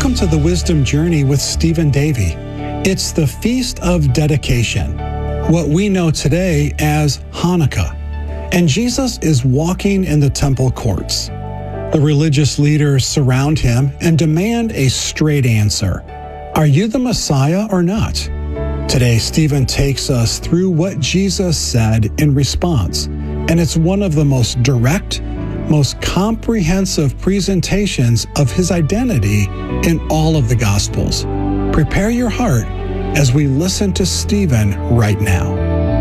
Welcome to the Wisdom Journey with Stephen Davey. It's the Feast of Dedication, what we know today as Hanukkah. And Jesus is walking in the temple courts. The religious leaders surround him and demand a straight answer. Are you the Messiah or not? Today, Stephen takes us through what Jesus said in response, and it's one of the most direct, most comprehensive presentations of his identity in all of the Gospels. Prepare your heart as we listen to Stephen right now.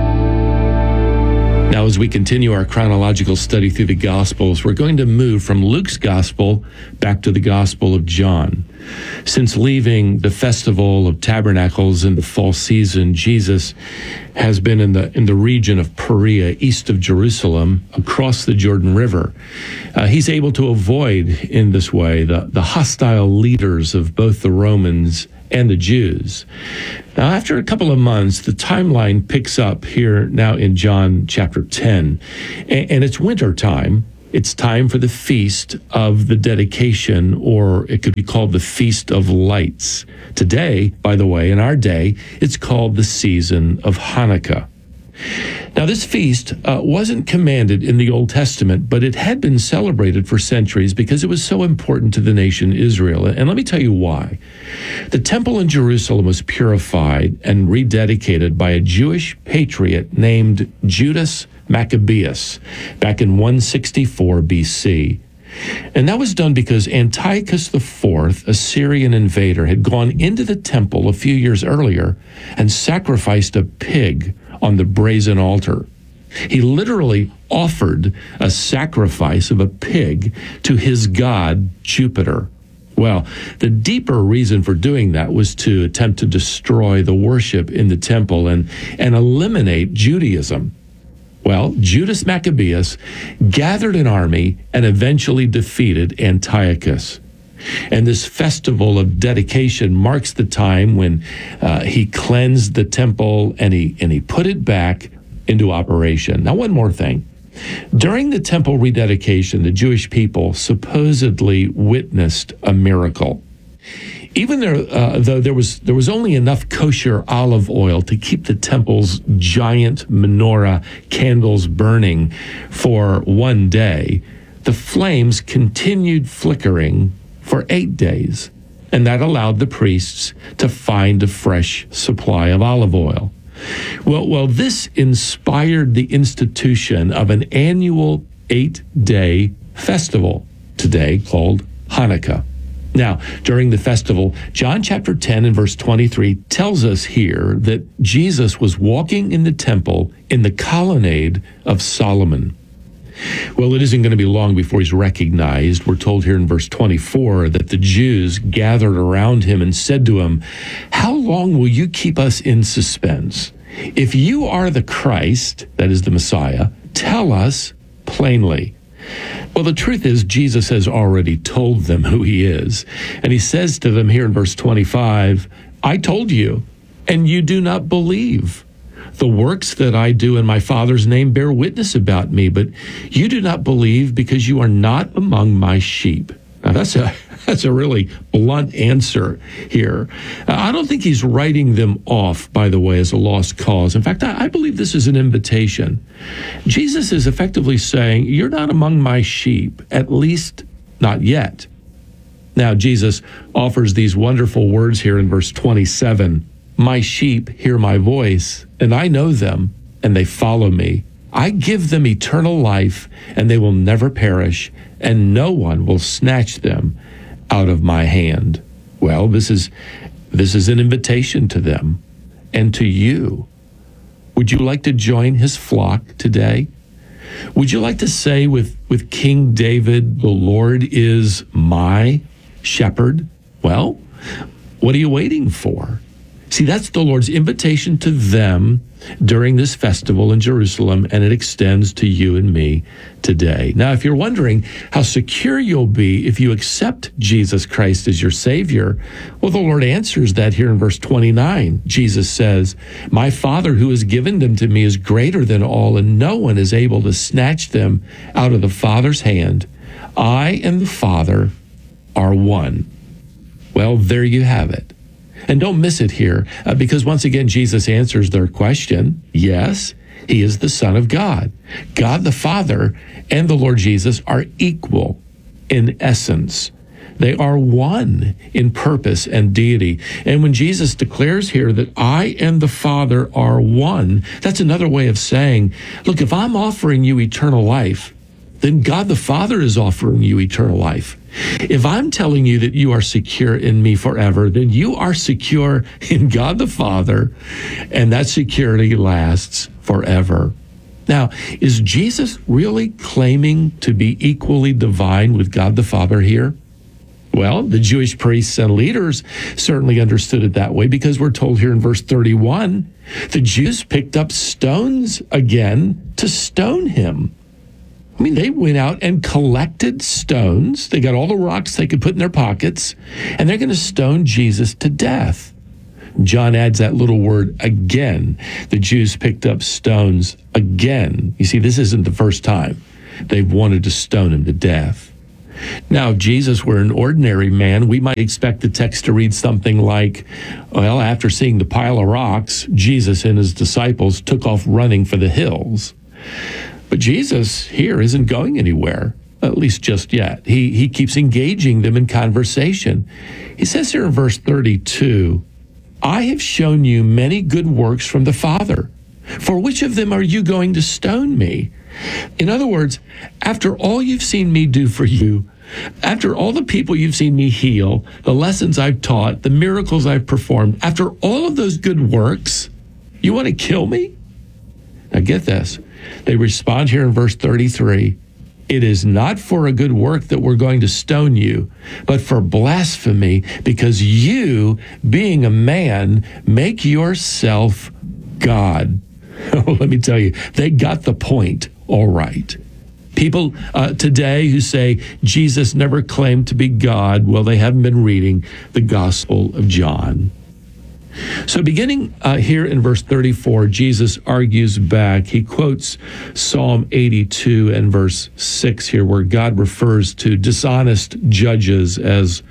Now, as we continue our chronological study through the Gospels, we're going to move from Luke's Gospel back to the Gospel of John. Since leaving the Festival of Tabernacles in the fall season, Jesus has been in the region of Perea, east of Jerusalem, across the Jordan River. He's able to avoid, in this way, the hostile leaders of both the Romans and the Jews. Now, after a couple of months, the timeline picks up here now in John chapter 10, and it's winter time. It's time for the Feast of the Dedication, or it could be called the Feast of Lights. Today, by the way, in our day, it's called the season of Hanukkah. Now, this feast wasn't commanded in the Old Testament, but it had been celebrated for centuries because it was so important to the nation Israel. And let me tell you why. The temple in Jerusalem was purified and rededicated by a Jewish patriot named Judas Maccabeus back in 164 BC. And that was done because Antiochus IV, a Syrian invader, had gone into the temple a few years earlier and sacrificed a pig on the brazen altar. He literally offered a sacrifice of a pig to his god, Jupiter. Well, the deeper reason for doing that was to attempt to destroy the worship in the temple and eliminate Judaism. Well, Judas Maccabeus gathered an army and eventually defeated Antiochus. And this festival of dedication marks the time when he cleansed the temple and he put it back into operation. Now, one more thing. During the temple rededication, the Jewish people supposedly witnessed a miracle. Even though there was only enough kosher olive oil to keep the temple's giant menorah candles burning for one day, the flames continued flickering for 8 days, and that allowed the priests to find a fresh supply of olive oil. Well, this inspired the institution of an annual 8-day festival, today called Hanukkah. Now, during the festival, John chapter 10 and verse 23 tells us here that Jesus was walking in the temple in the colonnade of Solomon. Well, it isn't going to be long before he's recognized. We're told here in verse 24 that the Jews gathered around him and said to him, "How long will you keep us in suspense? If you are the Christ," that is the Messiah, "tell us plainly." Well, the truth is, Jesus has already told them who he is. And he says to them here in verse 25, "I told you, and you do not believe. The works that I do in my Father's name bear witness about me, but you do not believe because you are not among my sheep." Now, that's a really blunt answer here. I don't think he's writing them off, by the way, as a lost cause. In fact, I believe this is an invitation. Jesus is effectively saying, you're not among my sheep, at least not yet. Now, Jesus offers these wonderful words here in verse 27. "My sheep hear my voice, and I know them, and they follow me. I give them eternal life, and they will never perish, and no one will snatch them out of my hand." Well, this is an invitation to them and to you. Would you like to join his flock today? Would you like to say with King David, "The Lord is my shepherd"? Well, what are you waiting for? See, that's the Lord's invitation to them during this festival in Jerusalem, and it extends to you and me today. Now, if you're wondering how secure you'll be if you accept Jesus Christ as your Savior, well, the Lord answers that here in verse 29. Jesus says, "My Father who has given them to me is greater than all, and no one is able to snatch them out of the Father's hand. I and the Father are one." Well, there you have it. And don't miss it here, because once again, Jesus answers their question. Yes, he is the Son of God. God the Father and the Lord Jesus are equal in essence. They are one in purpose and deity. And when Jesus declares here that I and the Father are one, that's another way of saying, look, if I'm offering you eternal life, then God the Father is offering you eternal life. If I'm telling you that you are secure in me forever, then you are secure in God the Father, and that security lasts forever. Now, is Jesus really claiming to be equally divine with God the Father here? Well, the Jewish priests and leaders certainly understood it that way, because we're told here in verse 31, the Jews picked up stones again to stone him. I mean, they went out and collected stones. They got all the rocks they could put in their pockets, and they're going to stone Jesus to death. John adds that little word again. The Jews picked up stones again. You see, this isn't the first time they've wanted to stone him to death. Now, if Jesus were an ordinary man, we might expect the text to read something like, well, after seeing the pile of rocks, Jesus and his disciples took off running for the hills. But Jesus here isn't going anywhere, at least just yet. He keeps engaging them in conversation. He says here in verse 32, I have shown you many good works from the Father. For which of them are you going to stone me? In other words, after all you've seen me do for you, after all the people you've seen me heal, the lessons I've taught, the miracles I've performed, after all of those good works, you want to kill me? Now get this. They respond here in verse 33, it is not for a good work that we're going to stone you, but for blasphemy, because you, being a man, make yourself God. Let me tell you, they got the point all right. People today who say Jesus never claimed to be God, well, they haven't been reading the Gospel of John. So beginning here in verse 34, Jesus argues back. He quotes Psalm 82 and verse 6 here, where God refers to dishonest judges as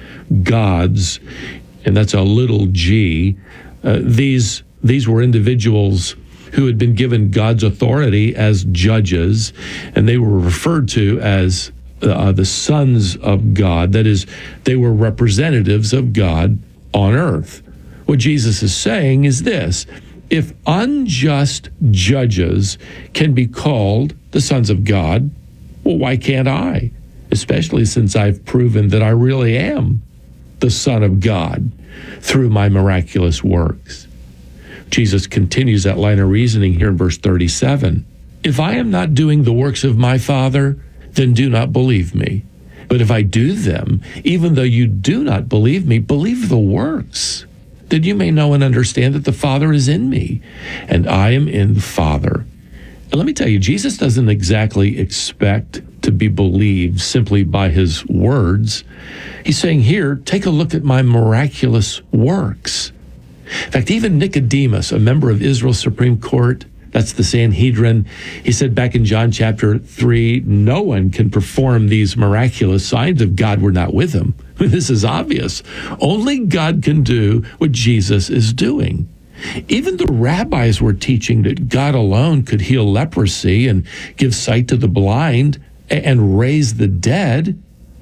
gods, and that's a little g. These were individuals who had been given God's authority as judges, and they were referred to as the sons of God. That is, they were representatives of God on earth. What Jesus is saying is this: if unjust judges can be called the sons of God, well, why can't I? Especially since I've proven that I really am the Son of God through my miraculous works. Jesus continues that line of reasoning here in verse 37. If I am not doing the works of my Father, then do not believe me. But if I do them, even though you do not believe me, believe the works, that you may know and understand that the Father is in me, and I am in the Father. And let me tell you, Jesus doesn't exactly expect to be believed simply by his words. He's saying here, take a look at my miraculous works. In fact, even Nicodemus, a member of Israel's Supreme Court, that's the Sanhedrin, he said back in John chapter 3, no one can perform these miraculous signs if God were not with him. This is obvious. Only God can do what Jesus is doing. Even the rabbis were teaching that God alone could heal leprosy and give sight to the blind and raise the dead.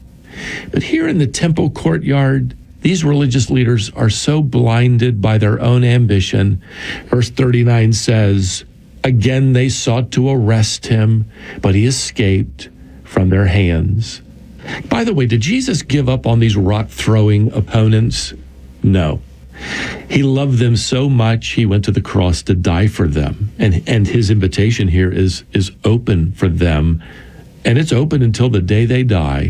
But here in the temple courtyard, these religious leaders are so blinded by their own ambition. Verse 39 says, again they sought to arrest him, but he escaped from their hands. By the way, did Jesus give up on these rock-throwing opponents? No. He loved them so much, he went to the cross to die for them. And his invitation here is open for them, and it's open until the day they die.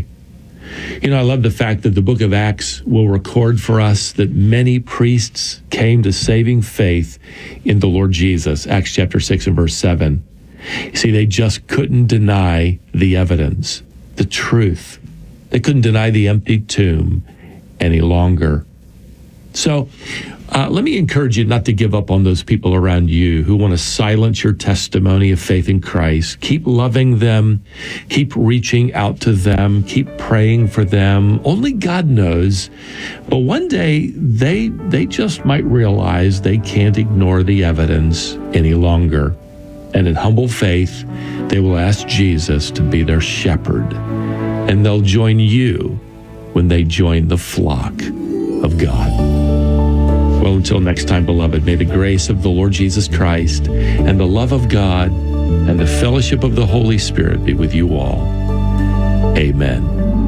You know, I love the fact that the book of Acts will record for us that many priests came to saving faith in the Lord Jesus, Acts chapter 6 and verse 7. You see, they just couldn't deny the evidence, the truth. They couldn't deny the empty tomb any longer. So Let me encourage you not to give up on those people around you who want to silence your testimony of faith in Christ. Keep loving them. Keep reaching out to them. Keep praying for them. Only God knows. But one day, they just might realize they can't ignore the evidence any longer. And in humble faith, they will ask Jesus to be their shepherd. And they'll join you when they join the flock of God. Well, until next time, beloved, may the grace of the Lord Jesus Christ and the love of God and the fellowship of the Holy Spirit be with you all. Amen.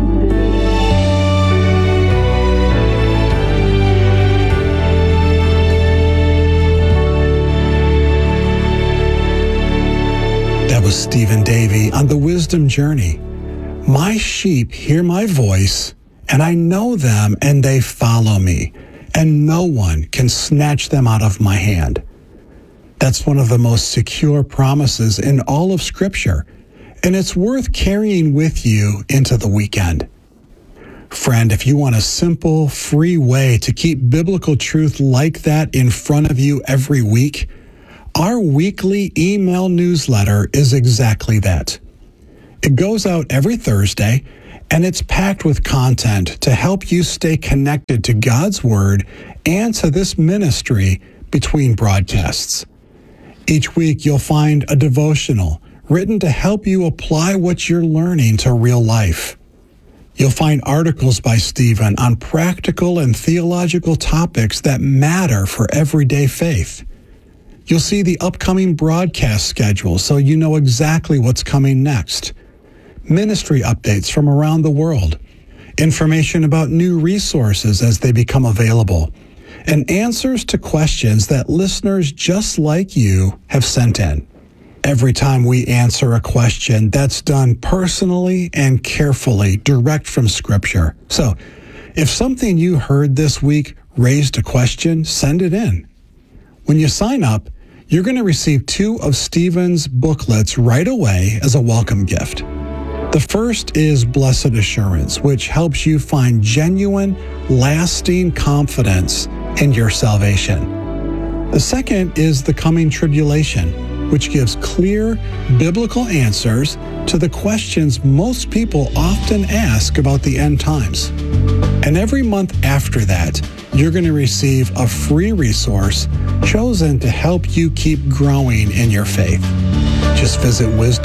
That was Stephen Davey on the Wisdom Journey. My sheep hear my voice, and I know them, and they follow me, and no one can snatch them out of my hand. That's one of the most secure promises in all of Scripture, and it's worth carrying with you into the weekend. Friend, if you want a simple, free way to keep biblical truth like that in front of you every week, our weekly email newsletter is exactly that. It goes out every Thursday, and it's packed with content to help you stay connected to God's Word and to this ministry between broadcasts. Each week, you'll find a devotional written to help you apply what you're learning to real life. You'll find articles by Stephen on practical and theological topics that matter for everyday faith. You'll see the upcoming broadcast schedule so you know exactly what's coming next. Ministry updates from around the world, information about new resources as they become available, and answers to questions that listeners just like you have sent in. Every time we answer a question, that's done personally and carefully, direct from Scripture. So, if something you heard this week raised a question, send it in. When you sign up, you're going to receive 2 of Stephen's booklets right away as a welcome gift. The first is Blessed Assurance, which helps you find genuine, lasting confidence in your salvation. The second is The Coming Tribulation, which gives clear biblical answers to the questions most people often ask about the end times. And every month after that, you're going to receive a free resource chosen to help you keep growing in your faith. Just visit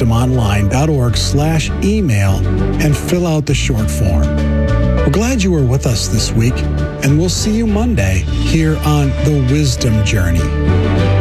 wisdomonline.org/email and fill out the short form. We're glad you were with us this week, and we'll see you Monday here on The Wisdom Journey.